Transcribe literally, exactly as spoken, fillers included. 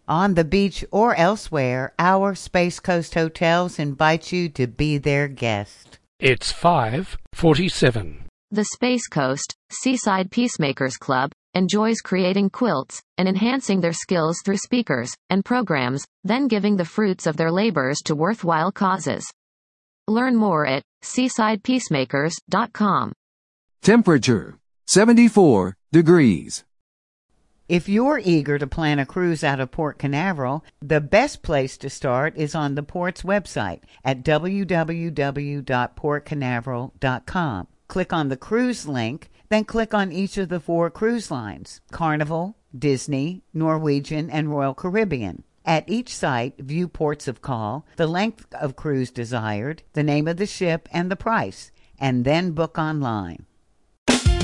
On the beach or elsewhere, our Space Coast Hotels invite you to be their guest. It's five forty-seven. The Space Coast Seaside Peacemakers Club enjoys creating quilts and enhancing their skills through speakers and programs, then giving the fruits of their labors to worthwhile causes. Learn more at seaside peacemakers dot com. Temperature seventy-four degrees. If you're eager to plan a cruise out of Port Canaveral, the best place to start is on the Port's website at w w w dot port canaveral dot com. Click on the cruise link, then click on each of the four cruise lines: Carnival, Disney, Norwegian, and Royal Caribbean. At each site, view ports of call, the length of cruise desired, the name of the ship, and the price, and then book online.